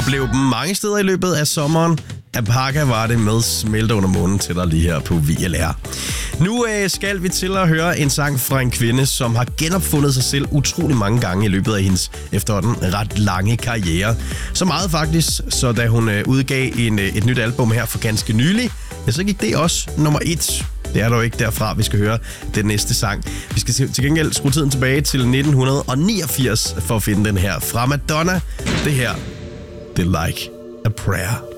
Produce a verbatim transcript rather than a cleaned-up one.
opleve dem mange steder i løbet af sommeren. Apaka var det med Smelte under munden til dig lige her på V L R. Nu øh, skal vi til at høre en sang fra en kvinde, som har genopfundet sig selv utrolig mange gange i løbet af hendes efterhånden ret lange karriere. Så meget faktisk, så da hun øh, udgav en, øh, et nyt album her for ganske nylig, ja, så gik det også nummer et. Det er dog ikke derfra, vi skal høre den næste sang. Vi skal til gengæld skrue tiden tilbage til nitten niogfirs for at finde den her fra Madonna. Det her, det er Like a Prayer.